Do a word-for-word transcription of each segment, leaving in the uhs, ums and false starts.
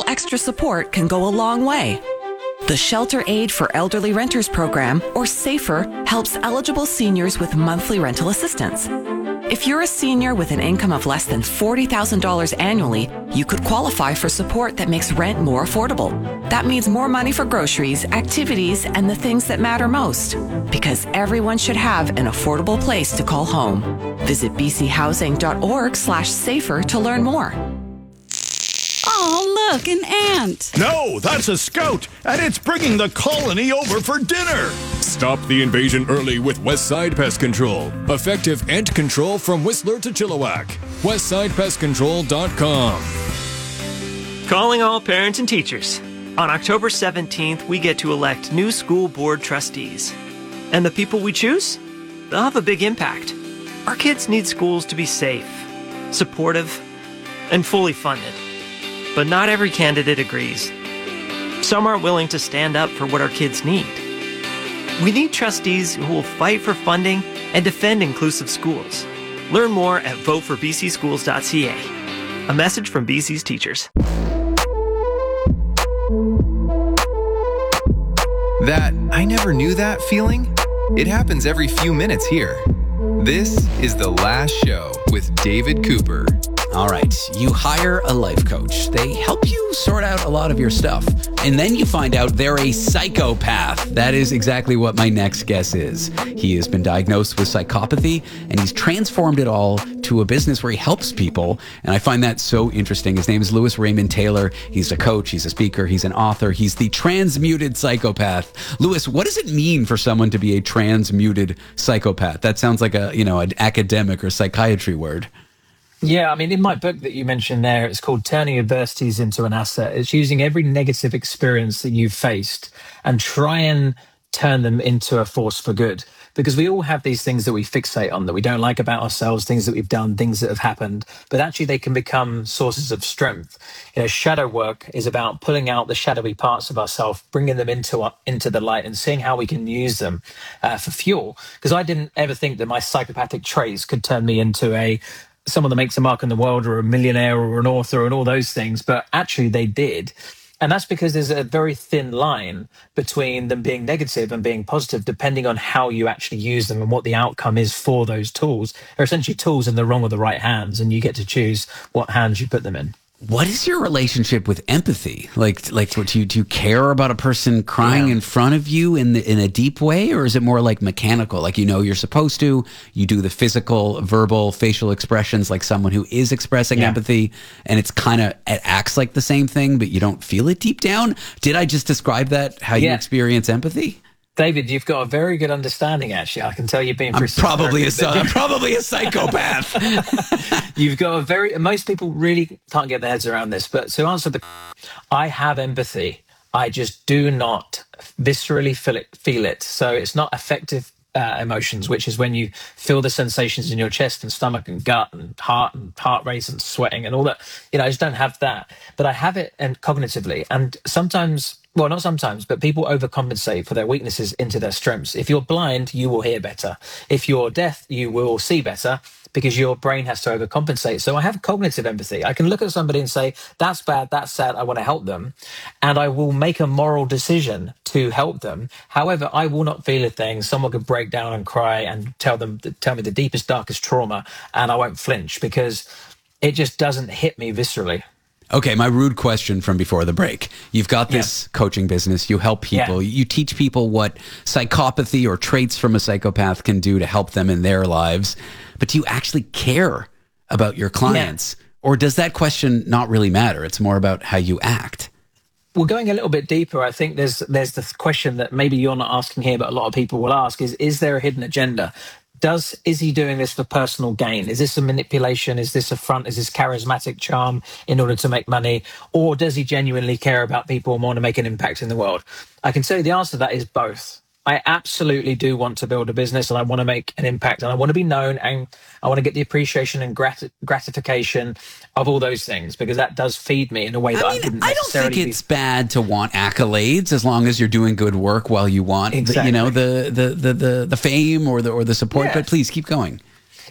little extra support can go a long way. The Shelter Aid for Elderly Renters program, or SAFER, helps eligible seniors with monthly rental assistance. If you're a senior with an income of less than forty thousand dollars annually, you could qualify for support that makes rent more affordable. That means more money for groceries, activities, and the things that matter most. Because everyone should have an affordable place to call home. Visit bchousing.org slash safer to learn more. Oh, look, an ant. No, that's a scout, and it's bringing the colony over for dinner. Stop the invasion early with Westside Pest Control. Effective ant control from Whistler to Chilliwack. westside pest control dot com. Calling all parents and teachers. On October seventeenth, we get to elect new school board trustees. And the people we choose? They'll have a big impact. Our kids need schools to be safe, supportive, and fully funded. But not every candidate agrees. Some aren't willing to stand up for what our kids need. We need trustees who will fight for funding and defend inclusive schools. Learn more at vote for b c schools dot c a. A message from B C's teachers. That I never knew that feeling? It happens every few minutes here. This is The Last Show with David Cooper. All right, you hire a life coach. They help you sort out a lot of your stuff. And then you find out they're a psychopath. That is exactly what my next guest is. He has been diagnosed with psychopathy, and he's transformed it all to a business where he helps people. And I find that so interesting. His name is Louis Raymond Taylor. He's a coach, he's a speaker, he's an author. He's the transmuted psychopath. Louis, what does it mean for someone to be a transmuted psychopath? That sounds like a, you know, an academic or psychiatry word. Yeah, I mean, in my book that you mentioned there, it's called Turning Adversities into an Asset. It's using every negative experience that you've faced and try and turn them into a force for good. Because we all have these things that we fixate on that we don't like about ourselves, things that we've done, things that have happened, but actually they can become sources of strength. You know, shadow work is about pulling out the shadowy parts of ourselves, bringing them into our, into the light and seeing how we can use them uh, for fuel. Because I didn't ever think that my psychopathic traits could turn me into a someone that makes a mark in the world or a millionaire or an author and all those things, but actually they did. And that's because there's a very thin line between them being negative and being positive, depending on how you actually use them and what the outcome is for those tools. They're essentially tools in the wrong or the right hands, and you get to choose what hands you put them in. What is your relationship with empathy? Like, like, do you, do you care about a person crying yeah. in front of you in the, in a deep way, or is it more like mechanical? Like, you know, you're supposed to, you do the physical, verbal, facial expressions like someone who is expressing yeah. empathy, and it's kind of, it acts like the same thing, but you don't feel it deep down. Did I just describe that, how yeah. you experience empathy? David, you've got a very good understanding, actually. I can tell you've been through I'm probably a, I'm probably a psychopath. You've got a very, most people really can't get their heads around this, but to answer the, I have empathy. I just do not viscerally feel it. Feel it. So it's not affective uh, emotions, which is when you feel the sensations in your chest and stomach and gut and heart and heart rate and sweating and all that. You know, I just don't have that. But I have it and cognitively. And sometimes, well, not sometimes, but people overcompensate for their weaknesses into their strengths. If you're blind, you will hear better. If you're deaf, you will see better, because your brain has to overcompensate. So I have cognitive empathy. I can look at somebody and say, that's bad, that's sad, I want to help them. And I will make a moral decision to help them. However, I will not feel a thing. Someone could break down and cry and tell them, tell me the deepest, darkest trauma, and I won't flinch because it just doesn't hit me viscerally. Okay, my rude question from before the break. You've got this yeah. coaching business. You help people. Yeah. You teach people what psychopathy or traits from a psychopath can do to help them in their lives. But do you actually care about your clients? Yeah. Or does that question not really matter? It's more about how you act. Well, going a little bit deeper, I think there's there's the question that maybe you're not asking here, but a lot of people will ask is, is there a hidden agenda? Does is he doing this for personal gain? Is this a manipulation? Is this a front? Is this charismatic charm in order to make money? Or does he genuinely care about people and want to make an impact in the world? I can tell you the answer to that is both. I absolutely do want to build a business, and I want to make an impact, and I want to be known, and I want to get the appreciation and grat- gratification of all those things, because that does feed me in a way that I, mean, I wouldn't necessarily. I don't think it's be- bad to want accolades as long as you're doing good work while you want, exactly. the, you know, the, the the the the fame or the or the support. Yeah. But please keep going.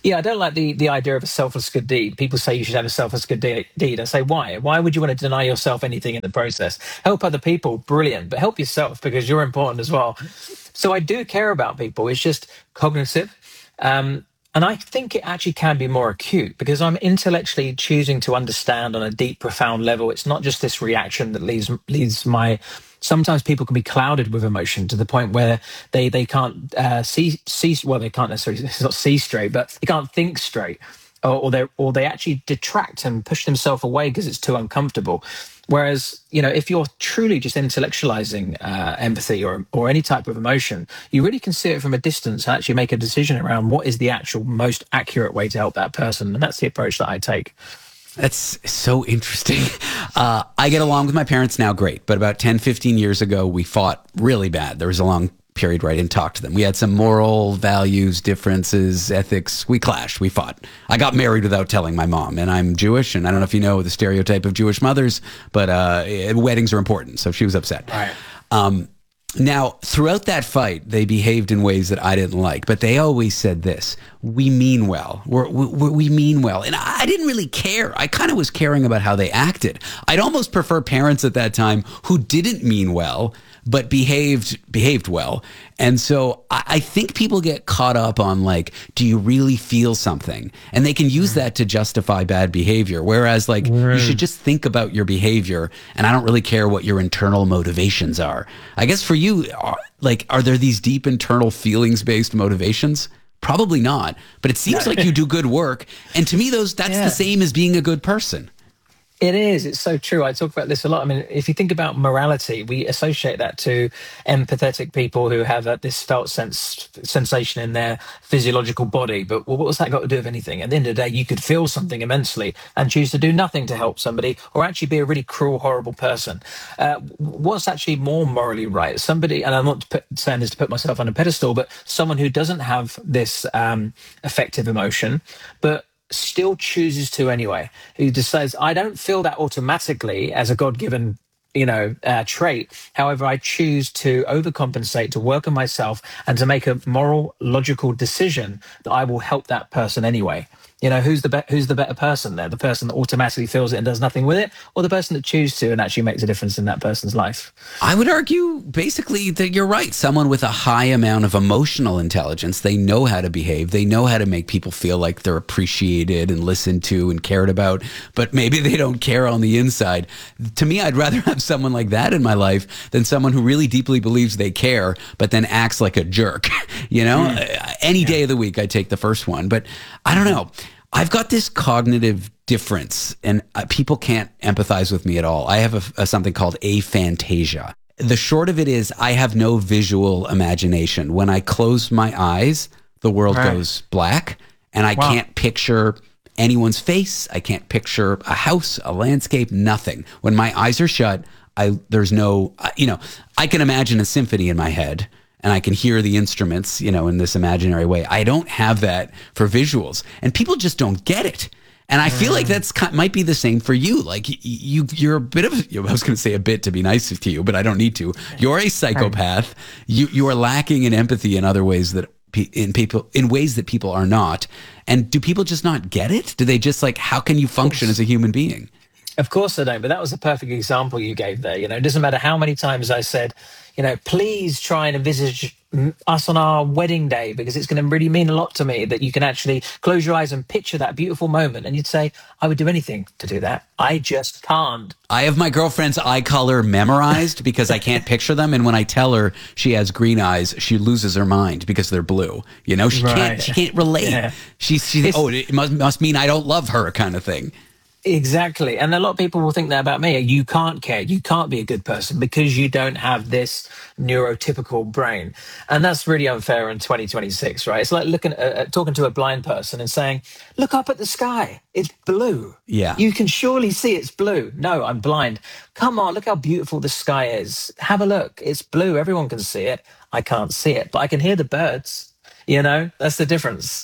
Yeah, I don't like the, the idea of a selfless good deed. People say you should have a selfless good de- deed. I say, why? Why would you want to deny yourself anything in the process? Help other people, brilliant, but help yourself because you're important as well. So I do care about people. It's just cognitive. Um, and I think it actually can be more acute because I'm intellectually choosing to understand on a deep, profound level. It's not just this reaction that leaves leaves my... Sometimes people can be clouded with emotion to the point where they they can't uh, see see well they can't necessarily it's not see straight, but they can't think straight, or, or they or they actually detract and push themselves away because it's too uncomfortable. Whereas, you know, if you're truly just intellectualizing uh, empathy or or any type of emotion, you really can see it from a distance and actually make a decision around what is the actual most accurate way to help that person, and that's the approach that I take. That's so interesting. Uh, I get along with my parents now great, but about ten, fifteen years ago, we fought really bad. There was a long period where I didn't talk to them. We had some moral values, differences, ethics. We clashed. We fought. I got married without telling my mom, and I'm Jewish, and I don't know if you know the stereotype of Jewish mothers, but uh, weddings are important, so she was upset. Right. Um, Now, throughout that fight, they behaved in ways that I didn't like, but they always said this: we mean well. We're, we we mean well. And I didn't really care. I kind of was caring about how they acted. I'd almost prefer parents at that time who didn't mean well, but behaved behaved well. And so I, I think people get caught up on, like, do you really feel something? And they can use that to justify bad behavior. Whereas, like, right. you should just think about your behavior, and I don't really care what your internal motivations are. I guess for you, are, like, are there these deep internal feelings-based motivations? Probably not, but it seems like you do good work. And to me, those that's yeah. the same as being a good person. It is. It's so true. I talk about this a lot. I mean, if you think about morality, we associate that to empathetic people who have uh, this felt sense sensation in their physiological body. But well, what's that got to do with anything? At the end of the day, you could feel something immensely and choose to do nothing to help somebody, or actually be a really cruel, horrible person. Uh, what's actually more morally right? Somebody, and I'm not put, saying this to put myself on a pedestal, but someone who doesn't have this um, affective emotion, but still chooses to anyway, who just says, I don't feel that automatically as a God-given, you know, uh, trait. However, I choose to overcompensate, to work on myself, and to make a moral, logical decision that I will help that person anyway. You know, who's the be- who's the better person there? The person that automatically feels it and does nothing with it, or the person that chooses to and actually makes a difference in that person's life? I would argue basically that you're right. Someone with a high amount of emotional intelligence, they know how to behave. They know how to make people feel like they're appreciated and listened to and cared about, but maybe they don't care on the inside. To me, I'd rather have someone like that in my life than someone who really deeply believes they care, but then acts like a jerk. You know, mm. any yeah. day of the week, I take the first one, but I don't know. I've got this cognitive difference, and uh, people can't empathize with me at all. I have a, a, something called aphantasia. The short of it is I have no visual imagination. When I close my eyes, the world right. goes black, and I wow. can't picture anyone's face. I can't picture a house, a landscape, nothing. When my eyes are shut, I there's no, you know, I can imagine a symphony in my head, and I can hear the instruments, you know, in this imaginary way. I don't have that for visuals, and people just don't get it. And I feel like that's might be the same for you. Like you, you're a bit of, I was going to say a bit to be nice to you, but I don't need to. You're a psychopath. You you are lacking in empathy in other ways that in people in ways that people are not. And do people just not get it? Do they just like, how can you function as a human being? Of course I don't, but that was a perfect example you gave there. You know, it doesn't matter how many times I said, you know, please try and envisage us on our wedding day, because it's going to really mean a lot to me that you can actually close your eyes and picture that beautiful moment. And you'd say, I would do anything to do that. I just can't. I have my girlfriend's eye color memorized because I can't picture them. And when I tell her she has green eyes, she loses her mind because they're blue. You know, she right. can't, she can't relate. Yeah. She, she, oh, it must, must mean I don't love her kind of thing. Exactly. And a lot of people will think that about me. You can't care. You can't be a good person because you don't have this neurotypical brain. And that's really unfair in twenty twenty-six, right? It's like looking at, uh, talking to a blind person and saying, look up at the sky. It's blue. Yeah. You can surely see it's blue. No, I'm blind. Come on, look how beautiful the sky is. Have a look. It's blue. Everyone can see it. I can't see it, but I can hear the birds. You know, that's the difference.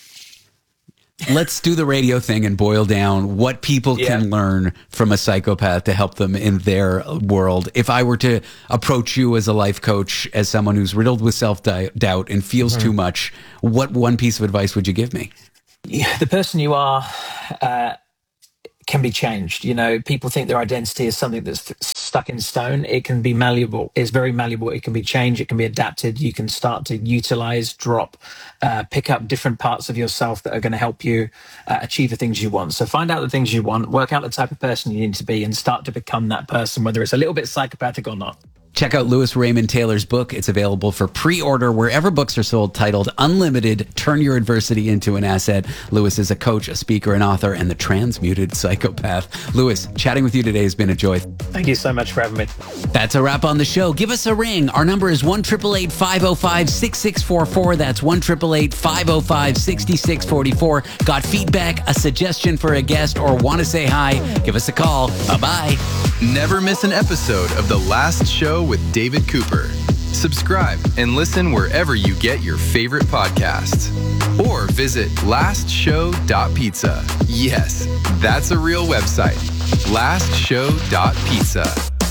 Let's do the radio thing and boil down what people yeah. can learn from a psychopath to help them in their world. If I were to approach you as a life coach, as someone who's riddled with self-doubt and feels mm-hmm. too much, what one piece of advice would you give me? Yeah, the person you are uh, can be changed. You know, people think their identity is something that's stuck in stone. It can be malleable. It's very malleable. It can be changed. It can be adapted. You can start to utilize, drop, uh, pick up different parts of yourself that are going to help you uh, achieve the things you want. So find out the things you want, work out the type of person you need to be, and start to become that person, whether it's a little bit psychopathic or not. Check out Louis Raymond Taylor's book. It's available for pre-order wherever books are sold, titled Unlimited, Turn Your Adversity into an Asset. Louis is a coach, a speaker, an author, and the transmuted psychopath. Louis, chatting with you today has been a joy. Thank you so much for having me. That's a wrap on the show. Give us a ring. Our number is one eight eight eight, five oh five, six six four four. That's one eight eight eight, five oh five, six six four four. Got feedback, a suggestion for a guest, or want to say hi? Give us a call. Bye-bye. Never miss an episode of The Last Show with David Cooper. Subscribe and listen wherever you get your favorite podcasts. Or visit last show dot pizza. Yes, that's a real website. last show dot pizza.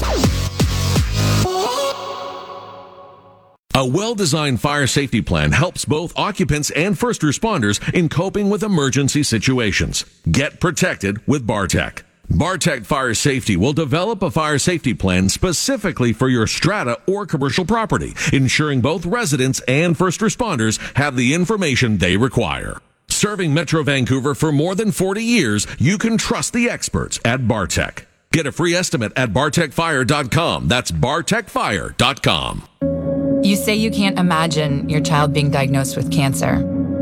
A well-designed fire safety plan helps both occupants and first responders in coping with emergency situations. Get protected with Bartec. Bartec Fire Safety will develop a fire safety plan specifically for your strata or commercial property, ensuring both residents and first responders have the information they require. Serving Metro Vancouver for more than forty years, you can trust the experts at Bartec. Get a free estimate at bartec fire dot com. That's bartec fire dot com. You say you can't imagine your child being diagnosed with cancer,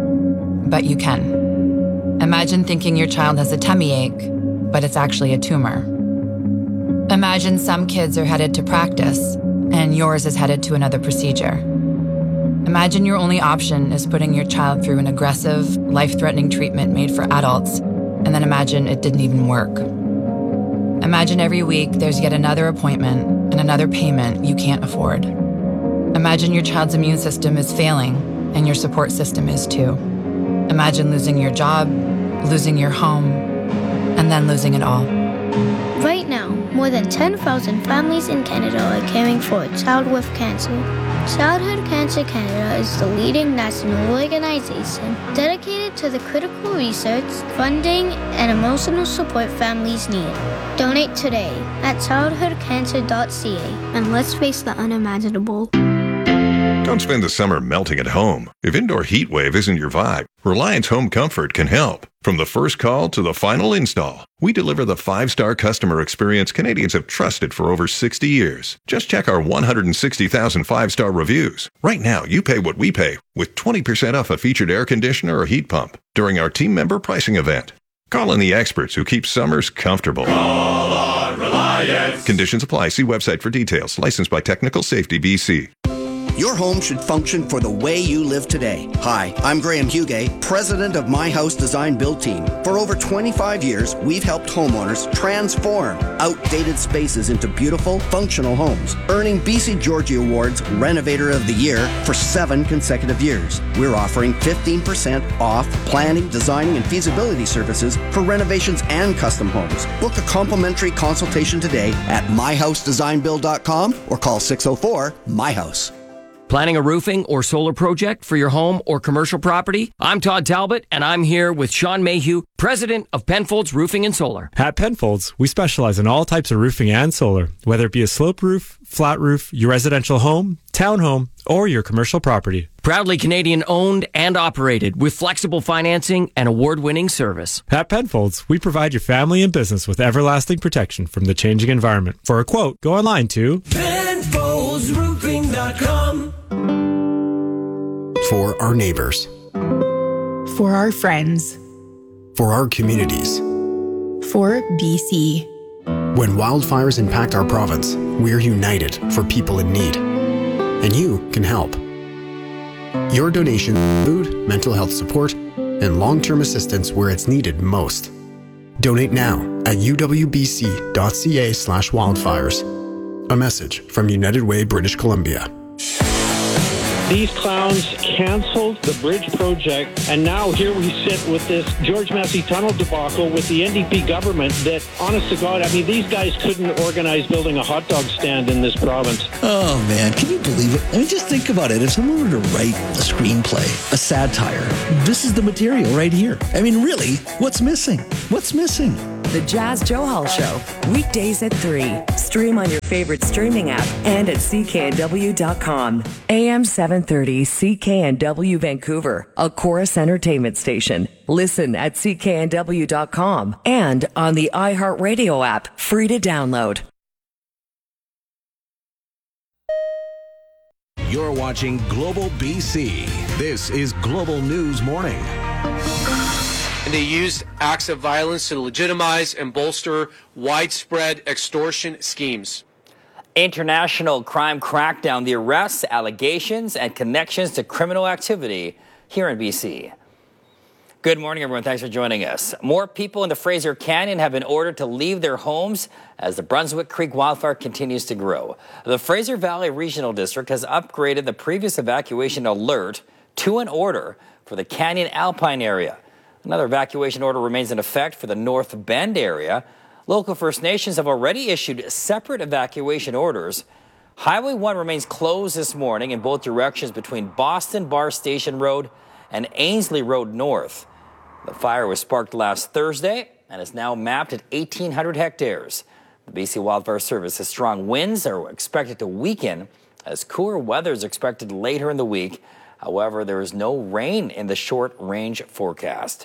but you can. Imagine thinking your child has a tummy ache, but it's actually a tumor. Imagine some kids are headed to practice, and yours is headed to another procedure. Imagine your only option is putting your child through an aggressive, life-threatening treatment made for adults, and then imagine it didn't even work. Imagine every week there's yet another appointment and another payment you can't afford. Imagine your child's immune system is failing, and your support system is too. Imagine losing your job, losing your home, and then losing it all. Right now, more than ten thousand families in Canada are caring for a child with cancer. Childhood Cancer Canada is the leading national organization dedicated to the critical research, funding, and emotional support families need. Donate today at childhood cancer dot c a and let's face the unimaginable. Don't spend the summer melting at home. If indoor heat wave isn't your vibe, Reliance Home Comfort can help. From the first call to the final install, we deliver the five-star customer experience Canadians have trusted for over sixty years. Just check our one hundred sixty thousand five-star reviews. Right now, you pay what we pay with twenty percent off a featured air conditioner or heat pump during our team member pricing event. Call in the experts who keep summers comfortable. Call on Reliance. Conditions apply. See website for details. Licensed by Technical Safety B C. Your home should function for the way you live today. Hi, I'm Graham Hugay, president of My House Design Build Team. For over twenty-five years, we've helped homeowners transform outdated spaces into beautiful, functional homes, earning B C Georgie Awards Renovator of the Year for seven consecutive years. We're offering fifteen percent off planning, designing, and feasibility services for renovations and custom homes. Book a complimentary consultation today at my house design build dot com or call six oh four, M Y house. Planning a roofing or solar project for your home or commercial property? I'm Todd Talbot, and I'm here with Sean Mayhew, president of Penfolds Roofing and Solar. At Penfolds, we specialize in all types of roofing and solar, whether it be a slope roof, flat roof, your residential home, townhome, or your commercial property. Proudly Canadian owned and operated with flexible financing and award-winning service. At Penfolds, we provide your family and business with everlasting protection from the changing environment. For a quote, go online to Penfolds Roofing dot com. For our neighbors. For our friends. For our communities. For B C. When wildfires impact our province, we're united for people in need. And you can help. Your donation, food, mental health support, and long-term assistance where it's needed most. Donate now at u w b c dot c a slash wildfires. A message from United Way, British Columbia. These clowns canceled the bridge project, and now here we sit with this George Massey Tunnel debacle with the N D P government that, honest to God, I mean, these guys couldn't organize building a hot dog stand in this province. Oh, man, can you believe it? I mean, just think about it. If someone were to write a screenplay, a satire, this is the material right here. I mean, really, what's missing? What's missing? The Jazz Joe Hall Show, weekdays at three. Stream on your favorite streaming app and at C K N W dot com. A M seven thirty C K N W Vancouver, a Chorus Entertainment station. Listen at C K N W dot com and on the iHeartRadio app, free to download. You're watching Global B C. This is Global News Morning. And they used acts of violence to legitimize and bolster widespread extortion schemes. International crime crackdown, the arrests, allegations, and connections to criminal activity here in B C. Good morning, everyone. Thanks for joining us. More people in the Fraser Canyon have been ordered to leave their homes as the Brunswick Creek wildfire continues to grow. The Fraser Valley Regional District has upgraded the previous evacuation alert to an order for the Canyon Alpine area. Another evacuation order remains in effect for the North Bend area. Local First Nations have already issued separate evacuation orders. Highway one remains closed this morning in both directions between Boston Bar Station Road and Ainsley Road North. The fire was sparked last Thursday and is now mapped at eighteen hundred hectares. The B C Wildfire Service says strong winds are expected to weaken as cooler weather is expected later in the week. However, there is no rain in the short-range forecast.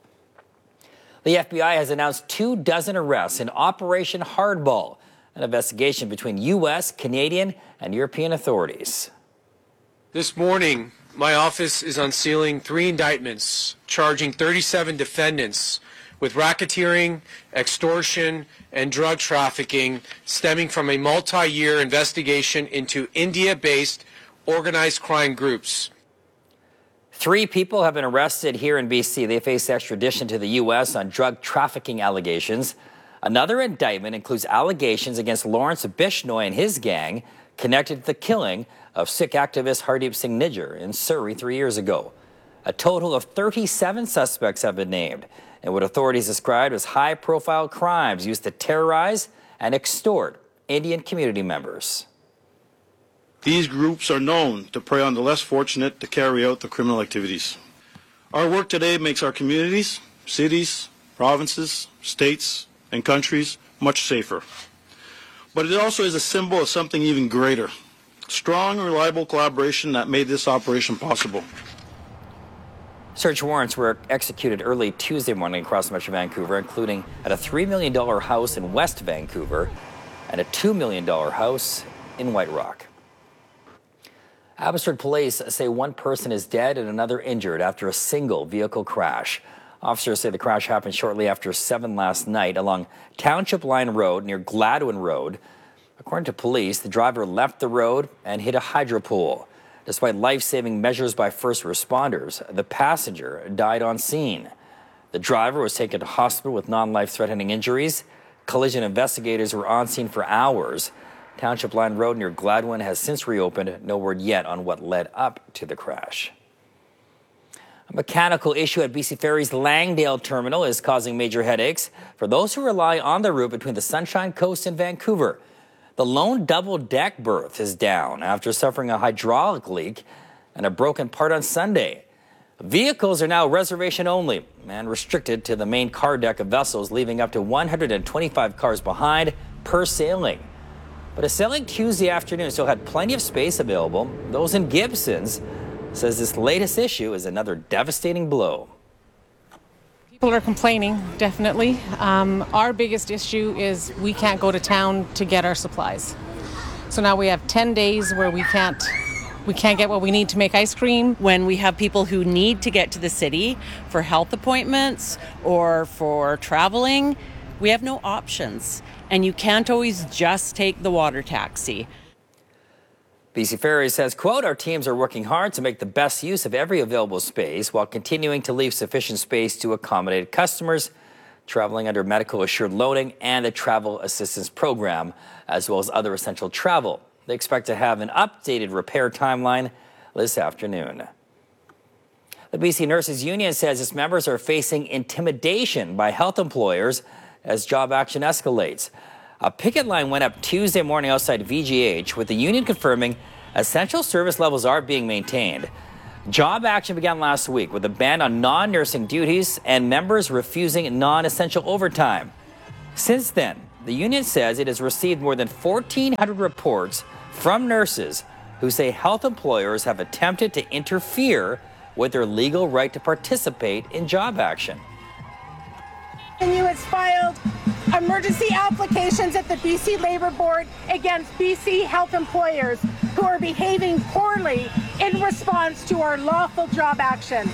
The F B I has announced two dozen arrests in Operation Hardball, an investigation between U S, Canadian, and European authorities. This morning, my office is unsealing three indictments charging thirty-seven defendants with racketeering, extortion, and drug trafficking stemming from a multi-year investigation into India-based organized crime groups. Three people have been arrested here in B C. They face extradition to the U S on drug trafficking allegations. Another indictment includes allegations against Lawrence Bishnoi and his gang connected to the killing of Sikh activist Hardeep Singh Nijjar in Surrey three years ago. A total of thirty-seven suspects have been named in what authorities described as high-profile crimes used to terrorize and extort Indian community members. These groups are known to prey on the less fortunate to carry out the criminal activities. Our work today makes our communities, cities, provinces, states, and countries much safer. But it also is a symbol of something even greater. Strong, reliable collaboration that made this operation possible. Search warrants were executed early Tuesday morning across Metro Vancouver, including at a three million dollars house in West Vancouver and a two million dollars house in White Rock. Abbotsford police say one person is dead and another injured after a single vehicle crash. Officers say the crash happened shortly after seven last night along Township Line Road near Gladwin Road. According to police, the driver left the road and hit a hydro pole. Despite life-saving measures by first responders, the passenger died on scene. The driver was taken to hospital with non-life-threatening injuries. Collision investigators were on scene for hours. Township Line Road near Gladwin has since reopened. No word yet on what led up to the crash. A mechanical issue at B C Ferry's Langdale terminal is causing major headaches for those who rely on the route between the Sunshine Coast and Vancouver. The lone double-deck berth is down after suffering a hydraulic leak and a broken part on Sunday. Vehicles are now reservation only and restricted to the main car deck of vessels, leaving up to one hundred twenty-five cars behind per sailing. But a sailing Tuesday afternoon still had plenty of space available. Those in Gibsons says this latest issue is another devastating blow. People are complaining, definitely. Um, our biggest issue is we can't go to town to get our supplies. So now we have ten days where we can't we can't get what we need to make ice cream. When we have people who need to get to the city for health appointments or for traveling, we have no options. And you can't always just take the water taxi. B C Ferries says, quote, our teams are working hard to make the best use of every available space while continuing to leave sufficient space to accommodate customers traveling under medical assured loading and the travel assistance program, as well as other essential travel. They expect to have an updated repair timeline this afternoon. The B C Nurses Union says its members are facing intimidation by health employers as job action escalates. A picket line went up Tuesday morning outside V G H, with the union confirming essential service levels are being maintained. Job action began last week with a ban on non-nursing duties and members refusing non-essential overtime. Since then, the union says it has received more than fourteen hundred reports from nurses who say health employers have attempted to interfere with their legal right to participate in job action. And you has filed emergency applications at the B C Labour Board against B C health employers who are behaving poorly in response to our lawful job action.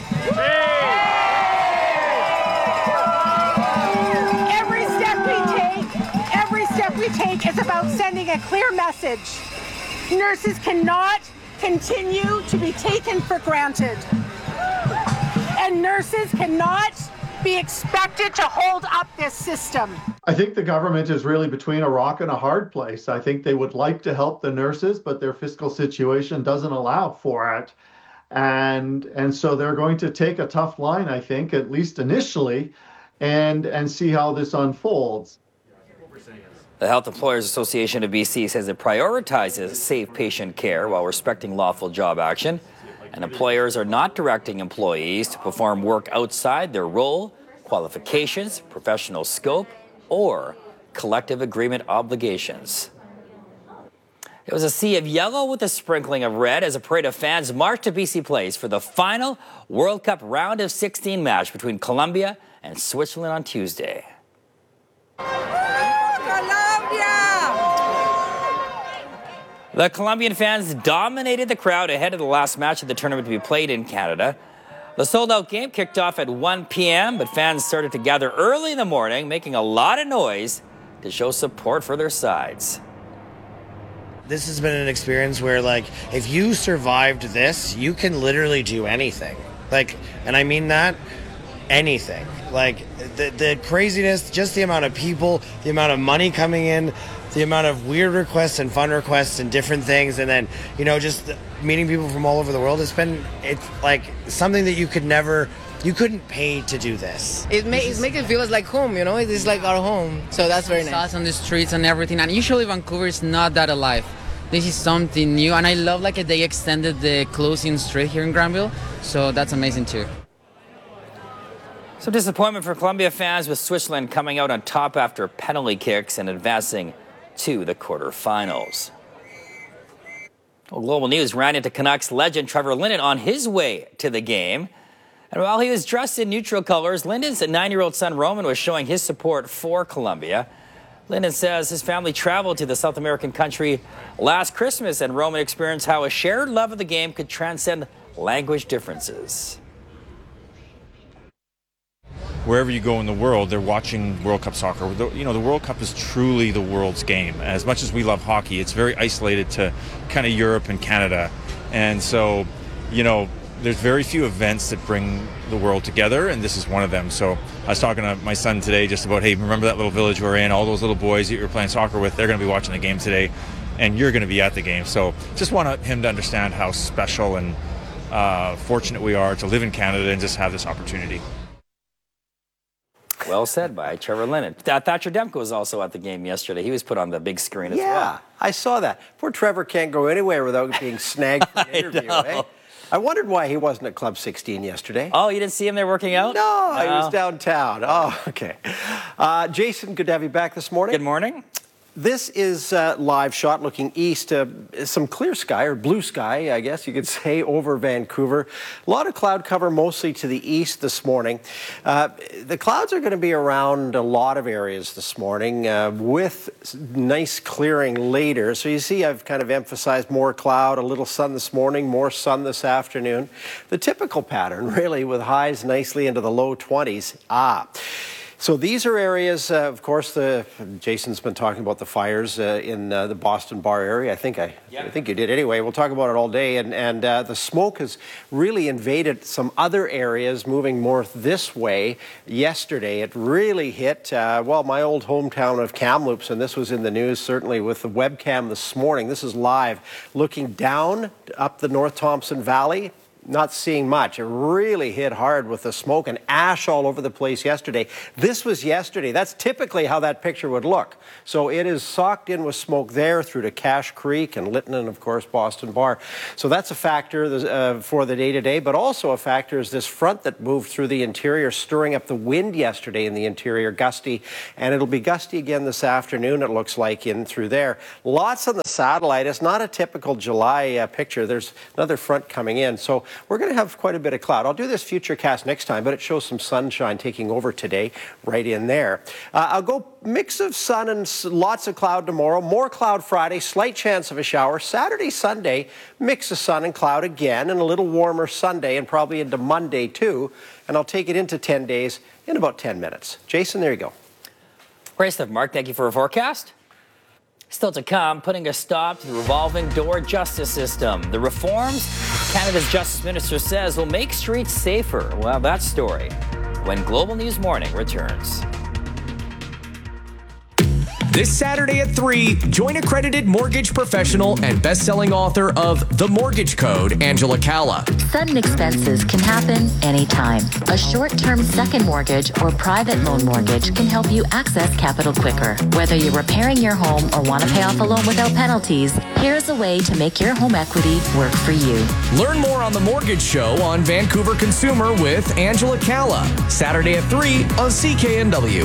Every step we take, every step we take is about sending a clear message. Nurses cannot continue to be taken for granted. And nurses cannot be expected to hold up this system. I think the government is really between a rock and a hard place. I think they would like to help the nurses, but their fiscal situation doesn't allow for it. And and so they're going to take a tough line, I think, at least initially, and and see how this unfolds. The Health Employers Association of B C says it prioritizes safe patient care while respecting lawful job action. And employers are not directing employees to perform work outside their role, qualifications, professional scope, or collective agreement obligations. It was a sea of yellow with a sprinkling of red as a parade of fans marched to B C Place for the final World Cup round of sixteen match between Colombia and Switzerland on Tuesday. The Colombian fans dominated the crowd ahead of the last match of the tournament to be played in Canada. The sold-out game kicked off at one p.m., but fans started to gather early in the morning, making a lot of noise to show support for their sides. This has been an experience where, like, if you survived this, you can literally do anything. Like, and I mean that, anything. Like, the, the craziness, just the amount of people, the amount of money coming in, the amount of weird requests and fun requests and different things, and then, you know, just meeting people from all over the world. It's been, it's like something that you could never, you couldn't pay to do this. It, ma- it makes it feel like home, you know? It's like our home, so that's very nice. Us on the streets and everything, and usually Vancouver is not that alive. This is something new, and I love like they extended the closing street here in Granville, so that's amazing too. Some disappointment for Colombia fans, with Switzerland coming out on top after penalty kicks and advancing to the quarterfinals. Well, Global News ran into Canucks legend Trevor Linden on his way to the game. And while he was dressed in neutral colors, Linden's nine-year-old son Roman was showing his support for Colombia. Linden says his family traveled to the South American country last Christmas, and Roman experienced how a shared love of the game could transcend language differences. Wherever you go in the world, they're watching World Cup soccer. The, you know, the World Cup is truly the world's game. As much as we love hockey, it's very isolated to kind of Europe and Canada. And so, you know, there's very few events that bring the world together, and this is one of them. So I was talking to my son today just about, hey, remember that little village we're in? All those little boys that you were playing soccer with, they're going to be watching the game today, and you're going to be at the game. So just want him to understand how special and uh, fortunate we are to live in Canada and just have this opportunity. Well said by Trevor Linden. Thatcher Demko was also at the game yesterday. He was put on the big screen as yeah, well. Yeah, I saw that. Poor Trevor can't go anywhere without being snagged for an interview, eh? I wondered why he wasn't at Club sixteen yesterday. Oh, you didn't see him there working out? No, no. he was downtown. Oh, okay. Uh, Jason, good to have you back this morning. Good morning. This is a live shot looking east. Uh, some clear sky, or blue sky, I guess you could say, over Vancouver. A lot of cloud cover, mostly to the east this morning. Uh, the clouds are going to be around a lot of areas this morning, uh, with nice clearing later. So you see I've kind of emphasized more cloud, a little sun this morning, more sun this afternoon. The typical pattern, really, with highs nicely into the low twenties. Ah. So these are areas, uh, of course, the Jason's been talking about the fires uh, in uh, the Boston Bar area. I think I, yep. I think you did anyway. We'll talk about it all day. And, and uh, the smoke has really invaded some other areas, moving north this way. Yesterday, it really hit, uh, well, my old hometown of Kamloops, and this was in the news, certainly, with the webcam this morning. This is live, looking down up the North Thompson Valley. Not seeing much. It really hit hard with the smoke and ash all over the place yesterday. This was yesterday. That's typically how that picture would look. So it is socked in with smoke there through to Cache Creek and Lytton and, of course, Boston Bar. So that's a factor uh, for the day-to-day, but also a factor is this front that moved through the interior, stirring up the wind yesterday in the interior, gusty, and it'll be gusty again this afternoon, it looks like, in through there. Lots on the satellite. It's not a typical July uh, picture. There's another front coming in. So we're going to have quite a bit of cloud. I'll do this future cast next time, but it shows some sunshine taking over today right in there. Uh, I'll go mix of sun and lots of cloud tomorrow. More cloud Friday, slight chance of a shower. Saturday, Sunday, mix of sun and cloud again, and a little warmer Sunday and probably into Monday too. And I'll take it into ten days in about ten minutes. Jason, there you go. Great stuff, Mark. Thank you for a forecast. Still to come, putting a stop to the revolving door justice system. The reforms Canada's Justice Minister says will make streets safer. Well, that story when Global News Morning returns. This Saturday at three, join accredited mortgage professional and best-selling author of The Mortgage Code, Angela Calla. Sudden expenses can happen anytime. A short-term second mortgage or private loan mortgage can help you access capital quicker. Whether you're repairing your home or want to pay off a loan without penalties, here's a way to make your home equity work for you. Learn more on The Mortgage Show on Vancouver Consumer with Angela Calla. Saturday at three on C K N W.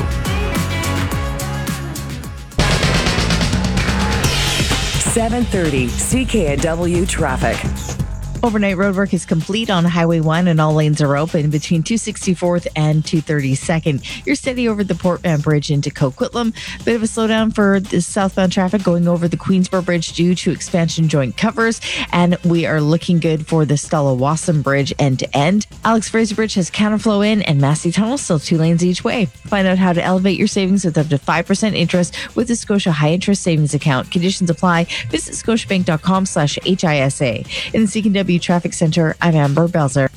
seven thirty C K N W traffic. Overnight roadwork is complete on Highway one and all lanes are open between two sixty-fourth and two thirty-second. You're steady over the Port Van Bridge into Coquitlam. Bit of a slowdown for the southbound traffic going over the Queensborough Bridge due to expansion joint covers. And we are looking good for the Stella-Wasson Bridge end to end. Alex Fraser Bridge has counterflow in and Massey Tunnel still two lanes each way. Find out how to elevate your savings with up to five percent interest with the Scotia High Interest Savings Account. Conditions apply. Visit scotiabank.com slash HISA. In the C K N W Traffic Center, I'm Amber Belzer.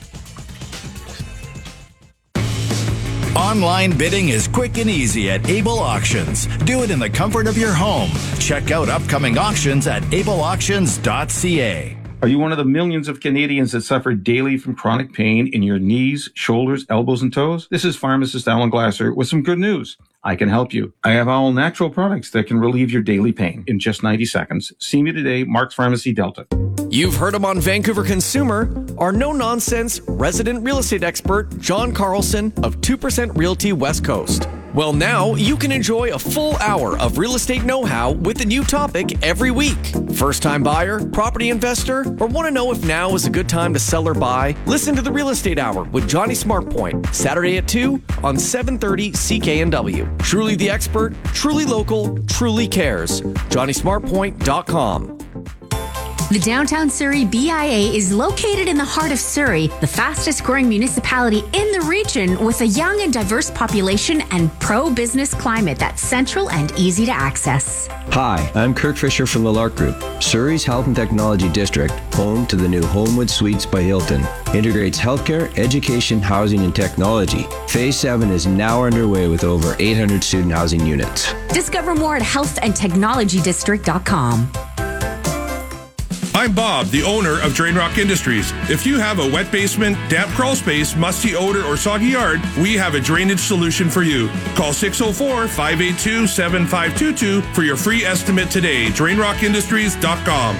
Online bidding is quick and easy at Able Auctions. Do it in the comfort of your home. Check out upcoming auctions at able auctions dot c a. Are you one of the millions of Canadians that suffer daily from chronic pain in your knees, shoulders, elbows, and toes? This is pharmacist Alan Glasser with some good news. I can help you. I have all natural products that can relieve your daily pain in just ninety seconds. See me today, Mark's Pharmacy, Delta. You've heard him on Vancouver Consumer. Our no-nonsense resident real estate expert, John Carlson of two percent Realty West Coast. Well, now you can enjoy a full hour of real estate know-how with a new topic every week. First-time buyer, property investor, or want to know if now is a good time to sell or buy? Listen to the Real Estate Hour with Johnny Smartpoint, Saturday at two on seven thirty C K N W. Truly the expert, truly local, truly cares. Johnny Smartpoint dot com. The Downtown Surrey B I A is located in the heart of Surrey, the fastest growing municipality in the region with a young and diverse population and pro-business climate that's central and easy to access. Hi, I'm Kirk Fisher from the Lark Group. Surrey's Health and Technology District, home to the new Homewood Suites by Hilton, integrates healthcare, education, housing, and technology. Phase seven is now underway with over eight hundred student housing units. Discover more at health and technology district dot com. I'm Bob, the owner of Drain Rock Industries. If you have a wet basement, damp crawl space, musty odor, or soggy yard, we have a drainage solution for you. Call six oh four, five eight two, seven five two two for your free estimate today. drain rock industries dot com.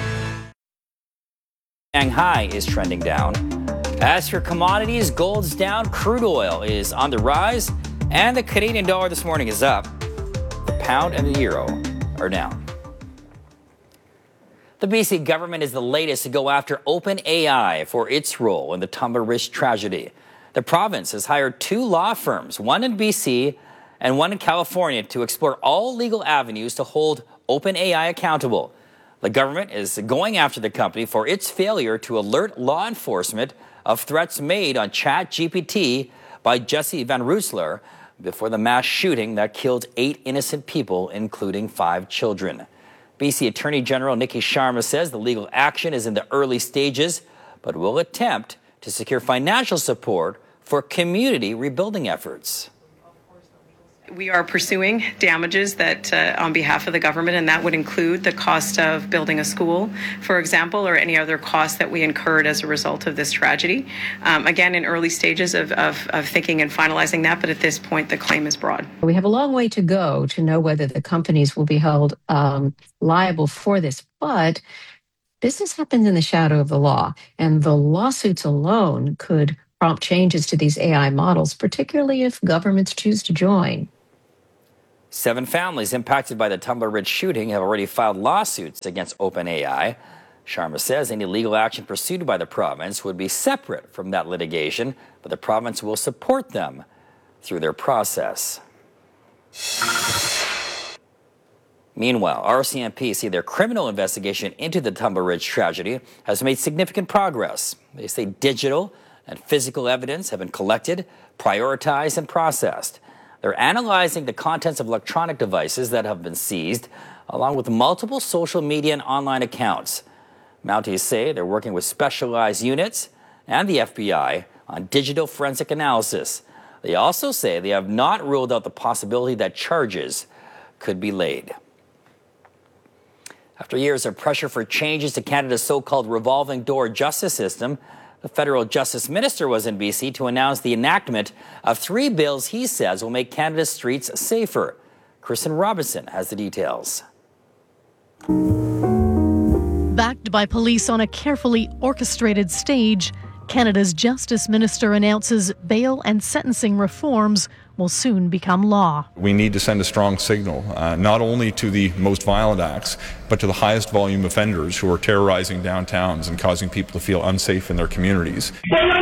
Shanghai is trending down. As for commodities, gold's down, crude oil is on the rise, and the Canadian dollar this morning is up. The pound and the euro are down. The B C government is the latest to go after OpenAI for its role in the Tumbleridge tragedy. The province has hired two law firms, one in B C and one in California, to explore all legal avenues to hold OpenAI accountable. The government is going after the company for its failure to alert law enforcement of threats made on ChatGPT by Jesse Van Roosler. before the mass shooting that killed eight innocent people, including five children. B C Attorney General Nikki Sharma says the legal action is in the early stages, but will attempt to secure financial support for community rebuilding efforts. We are pursuing damages that uh, on behalf of the government, and that would include the cost of building a school, for example, or any other costs that we incurred as a result of this tragedy. Um, again, in early stages of, of, of thinking and finalizing that, but at this point, the claim is broad. We have a long way to go to know whether the companies will be held um, liable for this, but business happens in the shadow of the law, and the lawsuits alone could prompt changes to these A I models, particularly if governments choose to join. Seven families impacted by the Tumbler Ridge shooting have already filed lawsuits against OpenAI. Sharma says any legal action pursued by the province would be separate from that litigation, but the province will support them through their process. Meanwhile, R C M P say their criminal investigation into the Tumbler Ridge tragedy has made significant progress. They say digital and physical evidence have been collected, prioritized, and processed. They're analyzing the contents of electronic devices that have been seized, along with multiple social media and online accounts. Mounties say they're working with specialized units and the F B I on digital forensic analysis. They also say they have not ruled out the possibility that charges could be laid. After years of pressure for changes to Canada's so-called revolving door justice system, the federal justice minister was in B C to announce the enactment of three bills he says will make Canada's streets safer. Kristen Robinson has the details. Backed by police on a carefully orchestrated stage, Canada's justice minister announces bail and sentencing reforms will soon become law. We need to send a strong signal, uh, not only to the most violent acts, but to the highest volume offenders who are terrorizing downtowns and causing people to feel unsafe in their communities.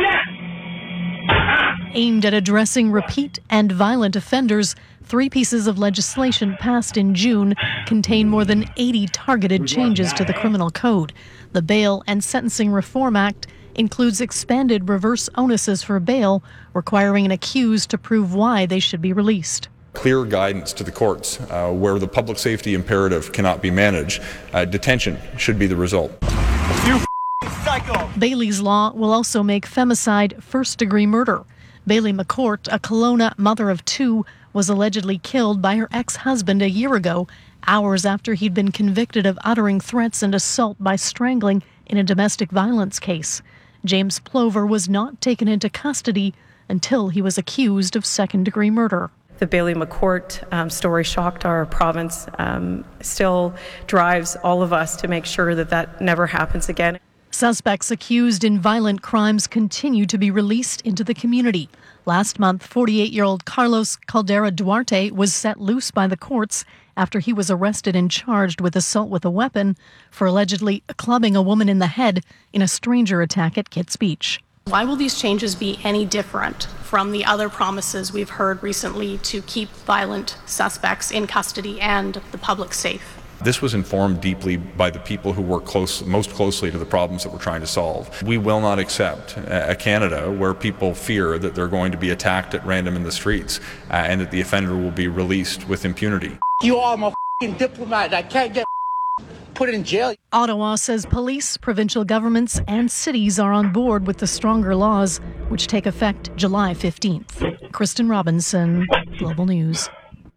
Aimed at addressing repeat and violent offenders, three pieces of legislation passed in June contain more than eighty targeted changes to the criminal code. The Bail and Sentencing Reform Act includes expanded reverse onuses for bail, requiring an accused to prove why they should be released. Clear guidance to the courts uh, where the public safety imperative cannot be managed. Uh, detention should be the result. You psycho! Bailey's Law will also make femicide first-degree murder. Bailey McCourt, a Kelowna mother of two, was allegedly killed by her ex-husband a year ago, hours after he'd been convicted of uttering threats and assault by strangling in a domestic violence case. James Plover was not taken into custody until he was accused of second-degree murder. The Bailey McCourt um, story shocked our province, um, still drives all of us to make sure that that never happens again. Suspects accused in violent crimes continue to be released into the community. Last month, forty-eight-year-old Carlos Caldera Duarte was set loose by the courts after he was arrested and charged with assault with a weapon for allegedly clubbing a woman in the head in a stranger attack at Kits Beach. Why will these changes be any different from the other promises we've heard recently to keep violent suspects in custody and the public safe? This was informed deeply by the people who work close, most closely to the problems that we're trying to solve. We will not accept a Canada where people fear that they're going to be attacked at random in the streets uh, and that the offender will be released with impunity. You are my f***ing diplomat that can't get put in jail. Ottawa says police, provincial governments, and cities are on board with the stronger laws, which take effect July fifteenth. Kristen Robinson, Global News.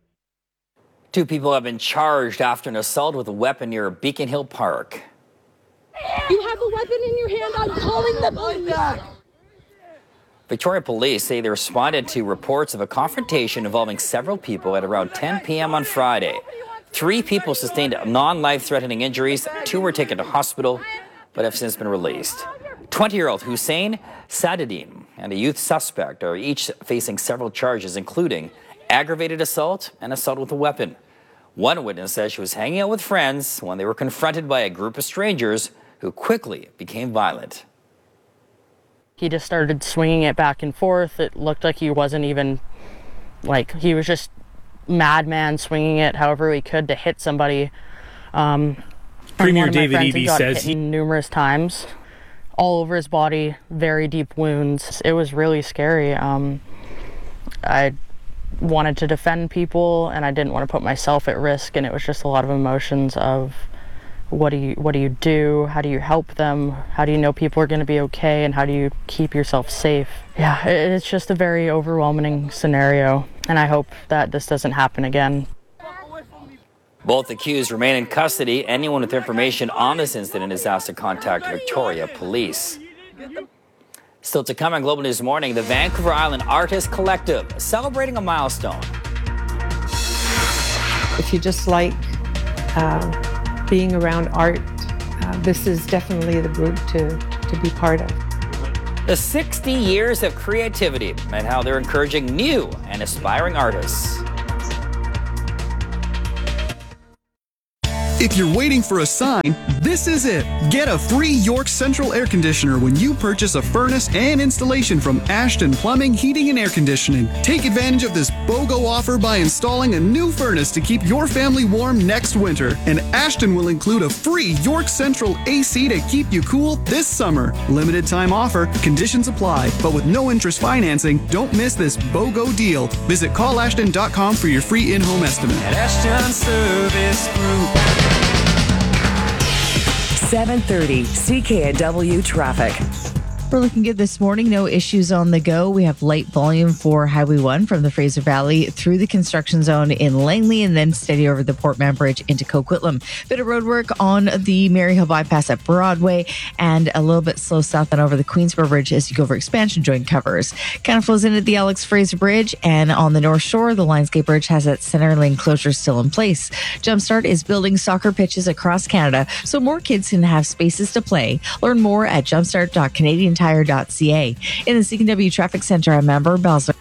Two people have been charged after an assault with a weapon near Beacon Hill Park. You have a weapon in your hand. I'm calling the police. Victoria police say they responded to reports of a confrontation involving several people at around ten p.m. on Friday. Three people sustained non-life-threatening injuries. Two were taken to hospital, but have since been released. twenty-year-old Hussein Sadadine and a youth suspect are each facing several charges, including aggravated assault and assault with a weapon. One witness says she was hanging out with friends when they were confronted by a group of strangers who quickly became violent. He just started swinging it back and forth. It looked like he wasn't even, like, he was just madman swinging it however he could to hit somebody. Um, Premier David Eby says he numerous times, all over his body, very deep wounds. It was really scary. Um, I wanted to defend people, and I didn't want to put myself at risk, and it was just a lot of emotions of what do you what do you do, how do you help them, how do you know people are going to be okay, and how do you keep yourself safe. Yeah, it's just a very overwhelming scenario, and I hope that this doesn't happen again. Both accused remain in custody. Anyone with information on this incident is asked to contact Victoria Police. Still to come on Global News Morning, the Vancouver Island Artist Collective celebrating a milestone. If you just like uh, being around art, uh, this is definitely the group to, to be part of. The sixty years of creativity and how they're encouraging new and aspiring artists. If you're waiting for a sign, this is it. Get a free York Central air conditioner when you purchase a furnace and installation from Ashton Plumbing, Heating and Air Conditioning. Take advantage of this BOGO offer by installing a new furnace to keep your family warm next winter. And Ashton will include a free York Central A C to keep you cool this summer. Limited time offer, conditions apply, but with no interest financing, don't miss this BOGO deal. Visit call ashton dot com for your free in-home estimate. At Ashton Service Group. seven thirty C K N W traffic. We're looking good this morning. No issues on the go. We have light volume for Highway one from the Fraser Valley through the construction zone in Langley and then steady over the Port Mann Bridge into Coquitlam. Bit of road work on the Maryhill bypass at Broadway and a little bit slow south and over the Queensborough Bridge as you go over expansion joint covers. Kind of flows in at the Alex Fraser Bridge, and on the North Shore, the Lionsgate Bridge has that center lane closure still in place. Jumpstart is building soccer pitches across Canada so more kids can have spaces to play. Learn more at jumpstart dot canadian tire dot c a. In the C K N W Traffic Center, I'm Amber Belzer.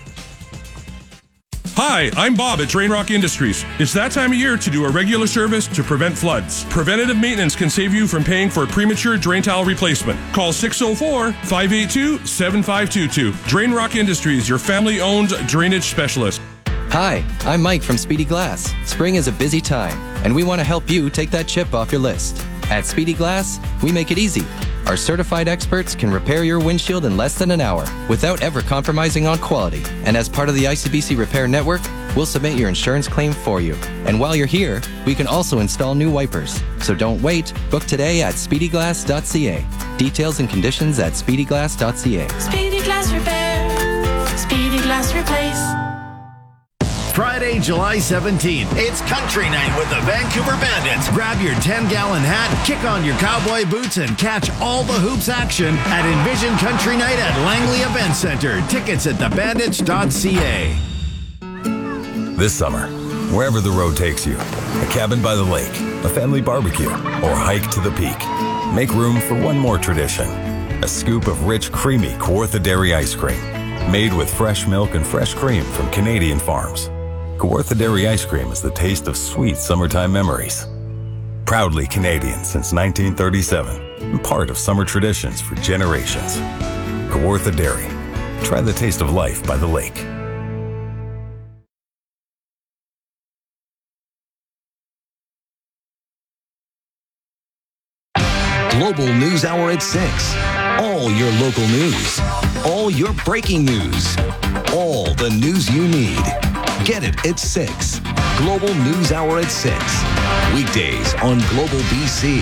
Hi, I'm Bob at Drain Rock Industries. It's that time of year to do a regular service to prevent floods. Preventative maintenance can save you from paying for a premature drain tile replacement. Call six oh four, five eight two, seven five two two. Drain Rock Industries, your family-owned drainage specialist. Hi, I'm Mike from Speedy Glass. Spring is a busy time, and we want to help you take that chip off your list. At Speedy Glass, we make it easy. Our certified experts can repair your windshield in less than an hour without ever compromising on quality. And as part of the I C B C Repair Network, we'll submit your insurance claim for you. And while you're here, we can also install new wipers. So don't wait. Book today at speedy glass dot c a. Details and conditions at speedy glass dot c a. Speedy Glass Repair. Speedy Glass Replace. Friday, July seventeenth, it's Country Night with the Vancouver Bandits. Grab your ten-gallon hat, kick on your cowboy boots, and catch all the hoops action at Envision Country Night at Langley Event Center. Tickets at the bandits dot c a. This summer, wherever the road takes you, a cabin by the lake, a family barbecue, or hike to the peak, make room for one more tradition. A scoop of rich, creamy Kawartha Dairy ice cream, made with fresh milk and fresh cream from Canadian farms. Kawartha Dairy Ice Cream is the taste of sweet summertime memories. Proudly Canadian since nineteen thirty-seven and part of summer traditions for generations. Kawartha Dairy. Try the taste of life by the lake. Global News Hour at six. All your local news. All your breaking news. All the news you need. Get it at six. Global News Hour at six. Weekdays on Global B C.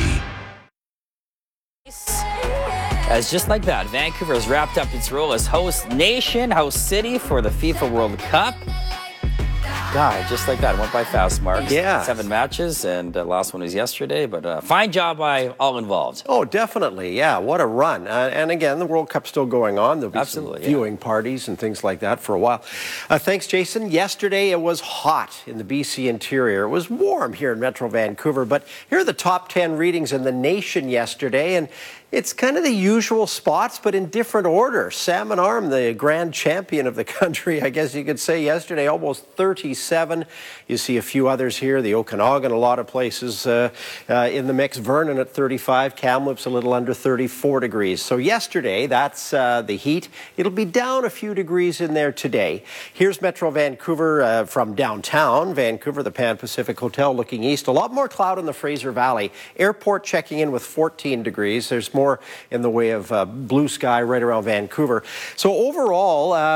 As just like that, Vancouver has wrapped up its role as host nation, host city for the FIFA World Cup. God, just like that. It went by fast, Mark. Yeah. Seven matches, and the last one was yesterday, but uh, fine job by all involved. Oh, definitely. Yeah, what a run. Uh, and again, the World Cup's still going on. There'll be Absolutely, some viewing yeah. parties and things like that for a while. Uh, thanks, Jason. Yesterday, it was hot in the B C interior. It was warm here in Metro Vancouver, but here are the top ten readings in the nation yesterday, and it's kind of the usual spots, but in different order. Salmon Arm, the grand champion of the country, I guess you could say yesterday, almost thirty-seven. You see a few others here. The Okanagan, a lot of places uh, uh, in the mix. Vernon at thirty-five. Kamloops a little under thirty-four degrees. So yesterday, that's uh, the heat. It'll be down a few degrees in there today. Here's Metro Vancouver uh, from downtown Vancouver, the Pan Pacific Hotel looking east. A lot more cloud in the Fraser Valley. Airport checking in with fourteen degrees. There's more in the way of uh, blue sky right around Vancouver. So overall, uh,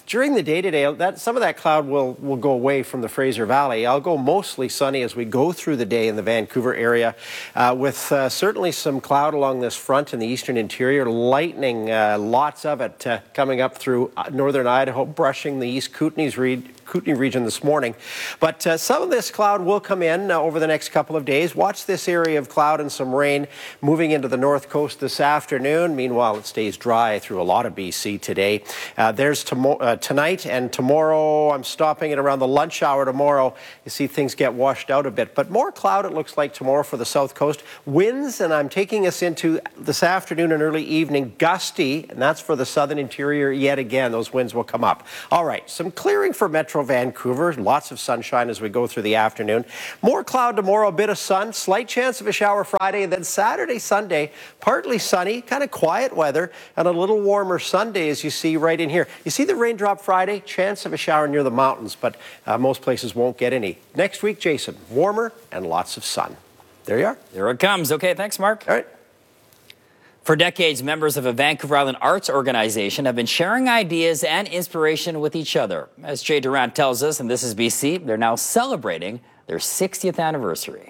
During the day today, that some of that cloud will, will go away from the Fraser Valley. I'll go mostly sunny as we go through the day in the Vancouver area, uh, with uh, certainly some cloud along this front in the eastern interior, lightning, uh, lots of it uh, coming up through northern Idaho, brushing the East Kootenays region. Kootenay region this morning. But uh, some of this cloud will come in uh, over the next couple of days. Watch this area of cloud and some rain moving into the north coast this afternoon. Meanwhile, it stays dry through a lot of B C today. Uh, there's tomo- uh, tonight and tomorrow. I'm stopping at around the lunch hour tomorrow. You see things get washed out a bit. But more cloud, it looks like, tomorrow for the south coast. Winds, and I'm taking us into this afternoon and early evening, gusty, and that's for the southern interior yet again. Those winds will come up. All right, some clearing for Metro Vancouver. Lots of sunshine as we go through the afternoon. More cloud tomorrow, a bit of sun, slight chance of a shower Friday, and then Saturday, Sunday, partly sunny, kind of quiet weather, and a little warmer Sunday as you see right in here. You see the raindrop Friday, chance of a shower near the mountains, but uh, most places won't get any. Next week, Jason, warmer and lots of sun. There you are. There it comes. Okay, thanks, Mark. All right. For decades, members of a Vancouver Island arts organization have been sharing ideas and inspiration with each other. As Jay Durant tells us, and this is B C, they're now celebrating their sixtieth anniversary.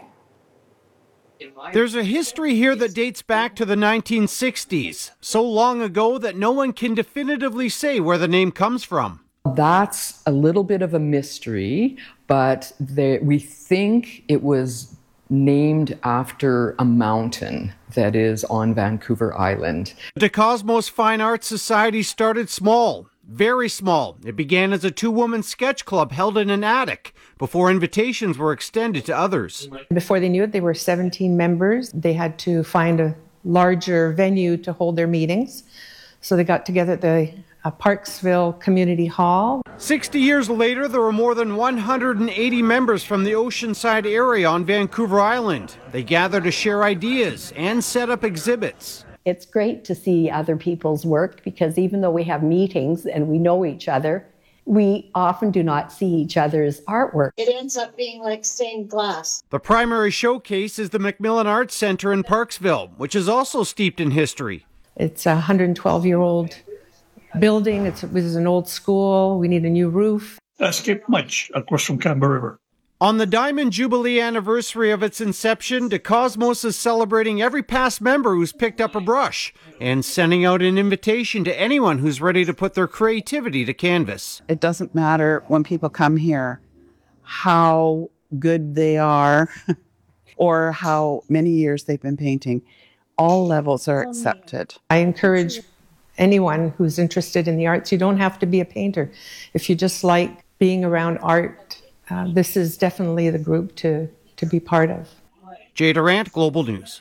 There's a history here that dates back to the nineteen sixties, so long ago that no one can definitively say where the name comes from. That's a little bit of a mystery, but they, we think it was named after a mountain that is on Vancouver Island. The Cosmos Fine Arts Society started small, very small. It began as a two-woman sketch club held in an attic before invitations were extended to others. Before they knew it, they were seventeen members. They had to find a larger venue to hold their meetings. So they got together at the uh, Parksville Community Hall. sixty years later, there were more than one hundred eighty members from the Oceanside area on Vancouver Island. They gather to share ideas and set up exhibits. It's great to see other people's work because even though we have meetings and we know each other, we often do not see each other's artwork. It ends up being like stained glass. The primary showcase is the Macmillan Arts Centre in Parksville, which is also steeped in history. It's a one hundred twelve-year-old building. It's, it was an old school. We need a new roof. Escape much across from Canberra River. On the Diamond Jubilee anniversary of its inception, De Cosmos is celebrating every past member who's picked up a brush and sending out an invitation to anyone who's ready to put their creativity to canvas. It doesn't matter when people come here how good they are or how many years they've been painting. All levels are accepted. I encourage anyone who's interested in the arts. You don't have to be a painter. If you just like being around art, uh, this is definitely the group to, to be part of. Jay Durant, Global News.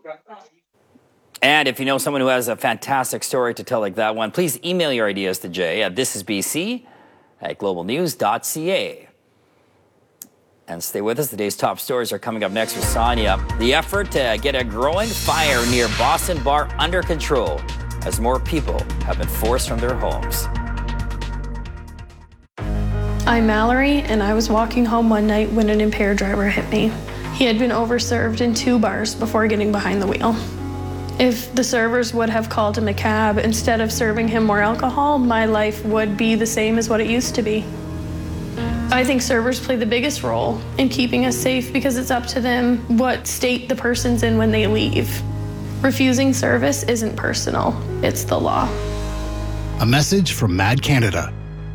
And if you know someone who has a fantastic story to tell like that one, please email your ideas to Jay at thisisbc at global news dot c a. And stay with us. The day's top stories are coming up next with Sonia. The effort to get a growing fire near Boston Bar under control as more people have been forced from their homes. I'm Mallory, and I was walking home one night when an impaired driver hit me. He had been overserved in two bars before getting behind the wheel. If the servers would have called him a cab instead of serving him more alcohol, my life would be the same as what it used to be. I think servers play the biggest role in keeping us safe because it's up to them what state the person's in when they leave. Refusing service isn't personal, it's the law. A message from Mad Canada.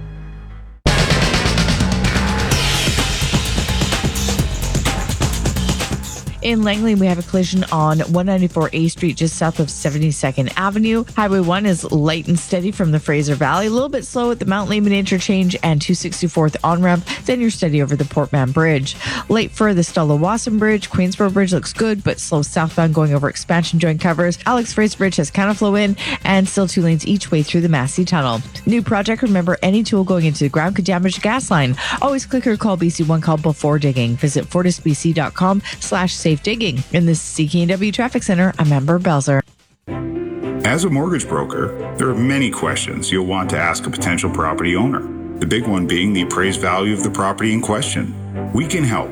In Langley, we have a collision on one ninety-four A Street, just south of seventy-second Avenue. Highway one is light and steady from the Fraser Valley, a little bit slow at the Mount Lehman interchange and two sixty-fourth on-ramp. Then you're steady over the Port Mann Bridge. Late for the Stella Wasson Bridge. Queensboro Bridge looks good, but slow southbound going over expansion joint covers. Alex Fraser Bridge has kind of flow in and still two lanes each way through the Massey Tunnel. New project, remember, any tool going into the ground could damage the gas line. Always click or call B C one call before digging. Visit fortisbc.com slash safe digging. In the C K N W Traffic Center, I'm Amber Belzer. As a mortgage broker, there are many questions you'll want to ask a potential property owner. The big one being the appraised value of the property in question. We can help.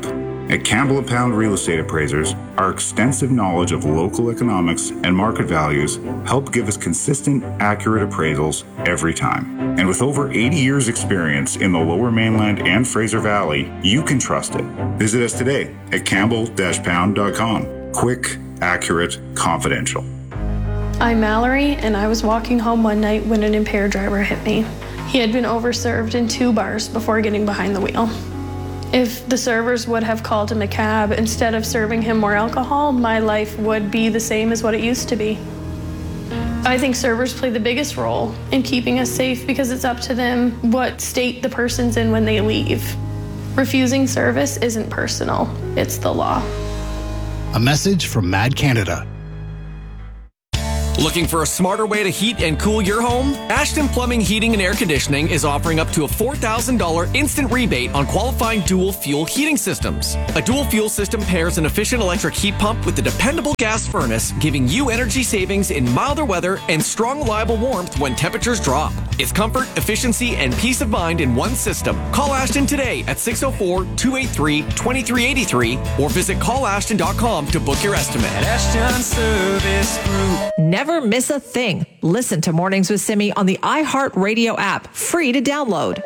At Campbell and Pound Real Estate Appraisers, our extensive knowledge of local economics and market values help give us consistent, accurate appraisals every time. And with over eighty years experience in the Lower Mainland and Fraser Valley, you can trust it. Visit us today at campbell dash pound dot com. Quick, accurate, confidential. I'm Mallory, and I was walking home one night when an impaired driver hit me. He had been overserved in two bars before getting behind the wheel. If the servers would have called him a cab instead of serving him more alcohol, my life would be the same as what it used to be. I think servers play the biggest role in keeping us safe because it's up to them what state the person's in when they leave. Refusing service isn't personal, it's the law. A message from Mad Canada. Looking for a smarter way to heat and cool your home? Ashton Plumbing, Heating and Air Conditioning is offering up to a four thousand dollars instant rebate on qualifying dual fuel heating systems. A dual fuel system pairs an efficient electric heat pump with a dependable gas furnace, giving you energy savings in milder weather and strong, reliable warmth when temperatures drop. It's comfort, efficiency, and peace of mind in one system. Call Ashton today at six oh four, two eight three, two three eight three or visit call ashton dot com to book your estimate. At Ashton Service Group. Never miss a thing. Listen to Mornings with Simi on the iHeartRadio app, free to download.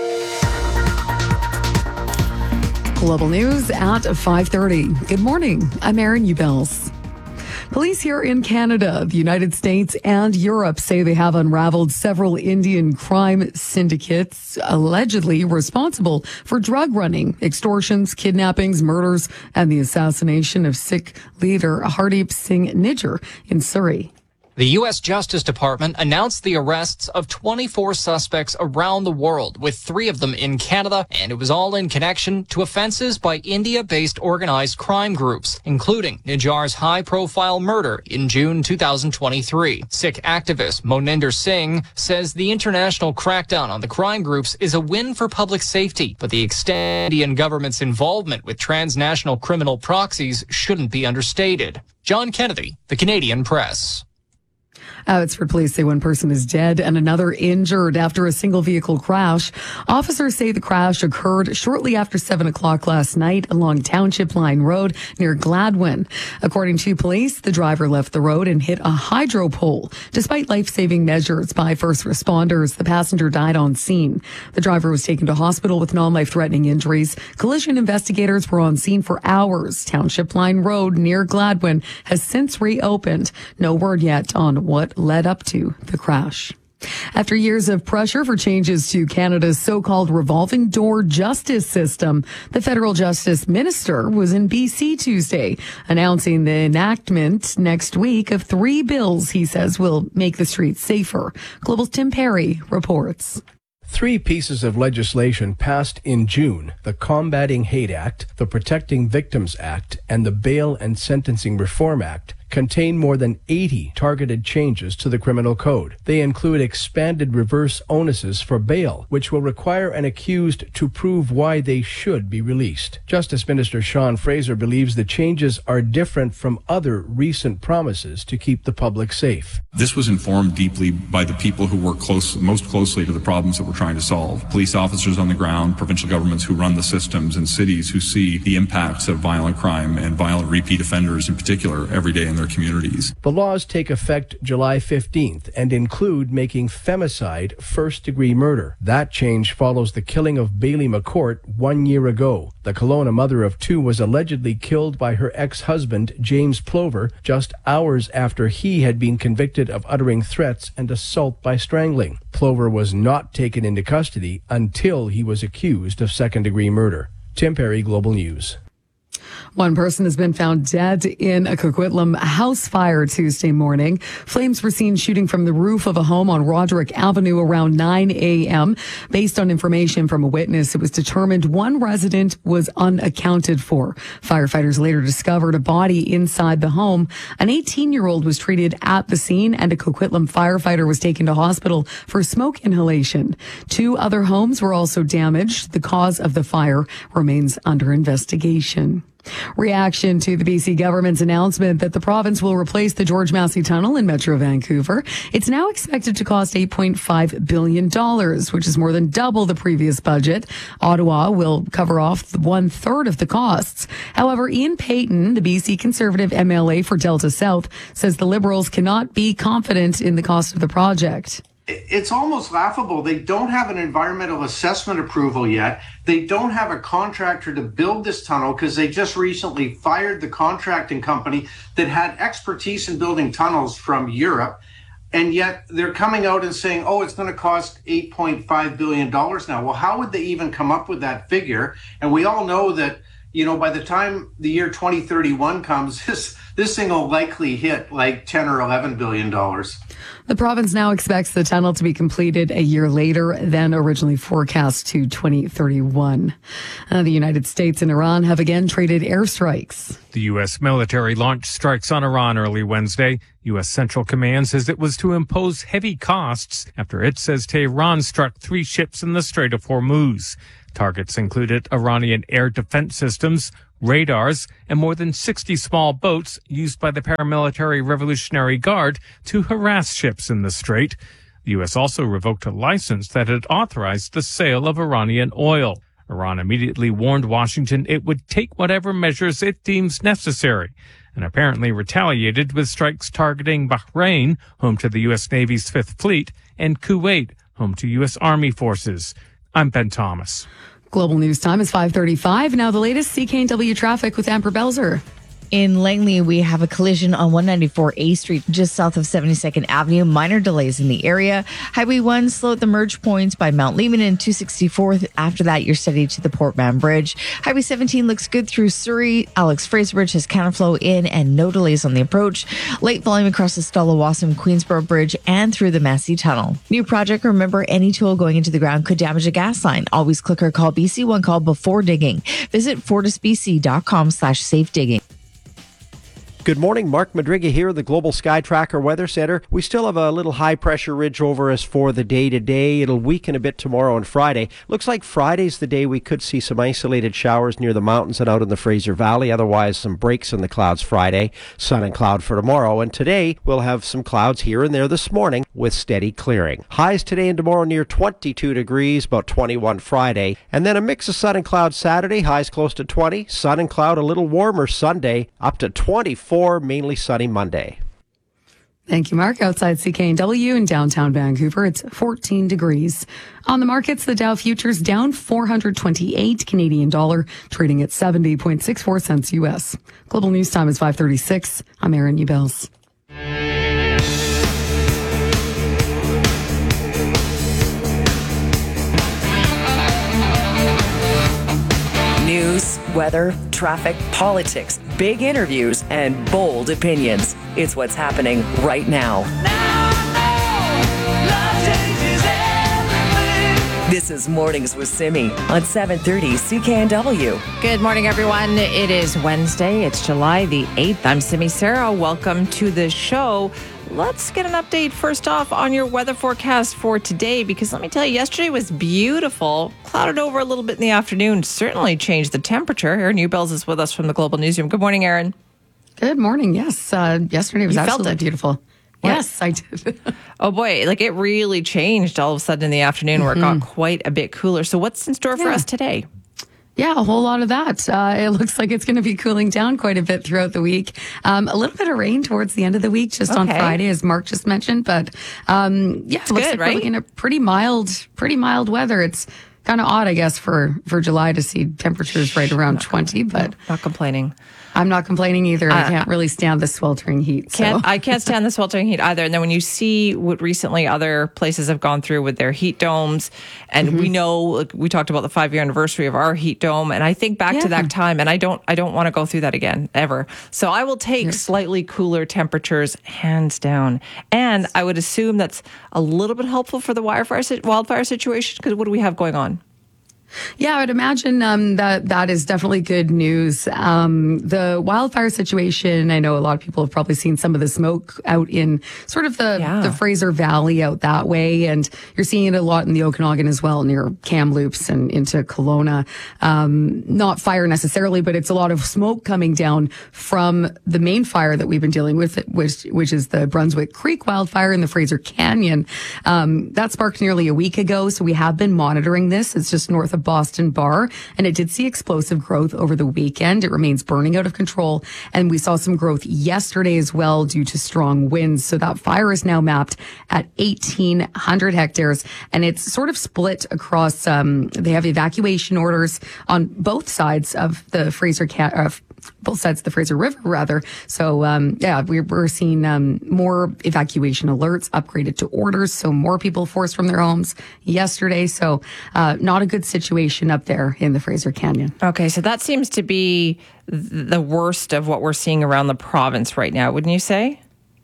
Global news at five thirty. Good morning. I'm Erin Ubels. Police here in Canada, the United States, and Europe say they have unraveled several Indian crime syndicates allegedly responsible for drug running, extortions, kidnappings, murders, and the assassination of Sikh leader Hardeep Singh Nijjar in Surrey. The U S Justice Department announced the arrests of twenty-four suspects around the world, with three of them in Canada, and it was all in connection to offenses by India-based organized crime groups, including Nijjar's high-profile murder in June two thousand twenty-three. Sikh activist Moninder Singh says the international crackdown on the crime groups is a win for public safety, but the extent of the Indian government's involvement with transnational criminal proxies shouldn't be understated. John Kennedy, The Canadian Press. Abbotsford police say one person is dead and another injured after a single vehicle crash. Officers say the crash occurred shortly after seven o'clock last night along Township Line Road near Gladwin. According to police, the driver left the road and hit a hydro pole. Despite life-saving measures by first responders, the passenger died on scene. The driver was taken to hospital with non-life-threatening injuries. Collision investigators were on scene for hours. Township Line Road near Gladwin has since reopened. No word yet on what led up to the crash. After years of pressure for changes to Canada's so-called revolving door justice system, the federal justice minister was in B C Tuesday, announcing the enactment next week of three bills he says will make the streets safer. Global's Tim Perry reports. Three pieces of legislation passed in June: the Combating Hate Act, the Protecting Victims Act, and the Bail and Sentencing Reform Act, contain more than eighty targeted changes to the criminal code. They include expanded reverse onuses for bail, which will require an accused to prove why they should be released. Justice Minister Sean Fraser believes the changes are different from other recent promises to keep the public safe. This was informed deeply by the people who work close, most closely to the problems that we're trying to solve. Police officers on the ground, provincial governments who run the systems, and cities who see the impacts of violent crime and violent repeat offenders in particular every day in their communities. The laws take effect July fifteenth and include making femicide first-degree murder. That change follows the killing of Bailey McCourt one year ago. The Kelowna mother of two was allegedly killed by her ex-husband, James Plover, just hours after he had been convicted of uttering threats and assault by strangling. Plover was not taken into custody until he was accused of second-degree murder. Tim Perry, Global News. One person has been found dead in a Coquitlam house fire Tuesday morning. Flames were seen shooting from the roof of a home on Roderick Avenue around nine a.m. Based on information from a witness, it was determined one resident was unaccounted for. Firefighters later discovered a body inside the home. An eighteen-year-old was treated at the scene, and a Coquitlam firefighter was taken to hospital for smoke inhalation. Two other homes were also damaged. The cause of the fire remains under investigation. Reaction to the B C government's announcement that the province will replace the George Massey Tunnel in Metro Vancouver. It's now expected to cost eight point five billion dollars, which is more than double the previous budget. Ottawa will cover off one third of the costs. However, Ian Payton, the B C Conservative M L A for Delta South, says the Liberals cannot be confident in the cost of the project. It's almost laughable. They don't have an environmental assessment approval yet. They don't have a contractor to build this tunnel because they just recently fired the contracting company that had expertise in building tunnels from Europe. And yet they're coming out and saying, oh, it's going to cost eight point five billion dollars now. Well, how would they even come up with that figure? And we all know that, you know, by the time the year twenty thirty-one comes, this this thing will likely hit like ten or eleven billion dollars. The province now expects the tunnel to be completed a year later than originally forecast to twenty thirty-one. Uh, the United States and Iran have again traded airstrikes. The U S military launched strikes on Iran early Wednesday. U S Central Command says it was to impose heavy costs after it says Tehran struck three ships in the Strait of Hormuz. Targets included Iranian air defense systems, radars, and more than sixty small boats used by the paramilitary Revolutionary Guard to harass ships in the strait. The U S also revoked a license that had authorized the sale of Iranian oil. Iran immediately warned Washington it would take whatever measures it deems necessary, and apparently retaliated with strikes targeting Bahrain, home to the U S Navy's Fifth Fleet, and Kuwait, home to U S Army forces. I'm Ben Thomas. Global News Time is five thirty-five. Now the latest C K N W traffic with Amber Belzer. In Langley, we have a collision on one ninety-four A Street, just south of seventy-second Avenue. Minor delays in the area. Highway one slow at the merge points by Mount Lehman and two sixty-fourth. After that, you're steady to the Port Mann Bridge. Highway seventeen looks good through Surrey. Alex Fraser Bridge has counterflow in and no delays on the approach. Light volume across the Stella Wassam Queensboro Bridge and through the Massey Tunnel. New project, remember, any tool going into the ground could damage a gas line. Always click or call B C one call before digging. Visit fortisbc.com slash safe digging. Good morning, Mark Madriga here, the Global Sky Tracker Weather Center. We still have a little high-pressure ridge over us for the day-to-day. It'll weaken a bit tomorrow and Friday. Looks like Friday's the day we could see some isolated showers near the mountains and out in the Fraser Valley. Otherwise, some breaks in the clouds Friday. Sun and cloud for tomorrow. And today, we'll have some clouds here and there this morning with steady clearing. Highs today and tomorrow near twenty-two degrees, about twenty-one Friday. And then a mix of sun and cloud Saturday, highs close to twenty. Sun and cloud a little warmer Sunday, up to twenty-four. Mainly sunny Monday. Thank you, Mark. Outside C K N W in downtown Vancouver, it's fourteen degrees. On the markets, the Dow futures down four hundred twenty-eight Canadian dollar, trading at seventy point six four cents U S. Global News Time is five thirty-six. I'm Erin Ubels. News, weather, traffic, politics, big interviews, and bold opinions. It's what's happening right now. This is Mornings with Simi on seven thirty C K N W. Good morning, everyone. It is Wednesday. It's July the eighth. I'm Simi Sarah. Welcome to the show. Let's get an update first off on your weather forecast for today, because let me tell you, yesterday was beautiful. Clouded over a little bit in the afternoon. Certainly changed the temperature. Erin Ubels is with us from the Global Newsroom. Good morning, Erin. Good morning. Yes. Uh, yesterday was You felt absolutely it. beautiful. Yes, I did. Oh boy, like it really changed all of a sudden in the afternoon where it got Mhm. quite a bit cooler. So what's in store for Yeah. us today? Yeah, a whole lot of that. Uh, it looks like it's going to be cooling down quite a bit throughout the week. Um, a little bit of rain towards the end of the week, just on Okay. Friday, as Mark just mentioned. But um, yeah, it looks good, like we're right? looking at pretty mild, pretty mild weather. It's kind of odd, I guess, for, for July to see temperatures right around twenty, but not complaining. I'm not complaining either. I Uh, can't really stand the sweltering heat. So. Can't, I can't stand the sweltering heat either. And then when you see what recently other places have gone through with their heat domes, and Mm-hmm. we know, like, we talked about the five year anniversary of our heat dome, and I think back Yeah. to that time, and I don't, I don't want to go through that again ever. So I will take slightly cooler temperatures, hands down. And I would assume that's a little bit helpful for the wildfire, si- wildfire situation, because what do we have going on? Yeah, I would imagine um, that that is definitely good news. Um, the wildfire situation, I know a lot of people have probably seen some of the smoke out in sort of the, Yeah. the Fraser Valley out that way. And you're seeing it a lot in the Okanagan as well, near Kamloops and into Kelowna. Um, not fire necessarily, but it's a lot of smoke coming down from the main fire that we've been dealing with, which, which is the Brunswick Creek wildfire in the Fraser Canyon. Um, that sparked nearly a week ago. So we have been monitoring this. It's just north of Boston Bar, and it did see explosive growth over the weekend. It remains burning out of control, and we saw some growth yesterday as well due to strong winds. So that fire is now mapped at eighteen hundred hectares, and it's sort of split across. Um, they have evacuation orders on both sides of the Fraser Ca- uh, both sides of the Fraser River, rather. So, um, yeah, we're, we're seeing um, more evacuation alerts upgraded to orders. So more people forced from their homes yesterday. So uh, not a good situation up there in the Fraser Canyon. Okay, so that seems to be th- the worst of what we're seeing around the province right now, wouldn't you say?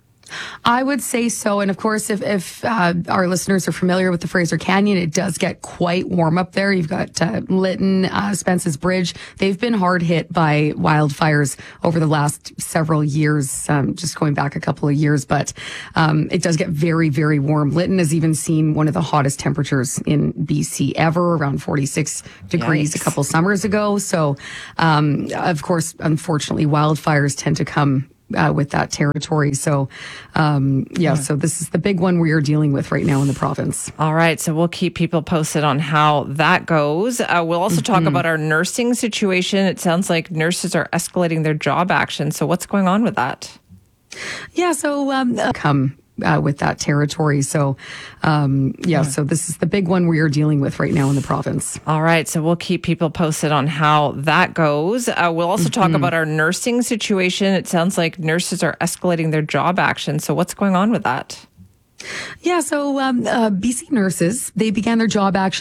I would say so. And of course, if, if uh, our listeners are familiar with the Fraser Canyon, it does get quite warm up there. You've got uh, Lytton, uh, Spence's Bridge. They've been hard hit by wildfires over the last several years, um, just going back a couple of years. But um, it does get very, very warm. Lytton has even seen one of the hottest temperatures in B C ever, around forty-six degrees Yikes. a couple summers ago. So, um, of course, unfortunately, wildfires tend to come Uh, with that territory. So, um, yeah, so this is the big one we are dealing with right now in the province. All right, so we'll keep people posted on how that goes. Uh, we'll also talk Mhm. about our nursing situation. It sounds like nurses are escalating their job action. So what's going on with that? Yeah, so um, uh, come uh, with that territory. So, um, yeah, so this is the big one we are dealing with right now in the province. All right, so we'll keep people posted on how that goes. Uh, we'll also talk Mhm. about our nursing situation. It sounds like nurses are escalating their job action. So what's going on with that? Yeah, so um, uh, B C nurses, they began their job action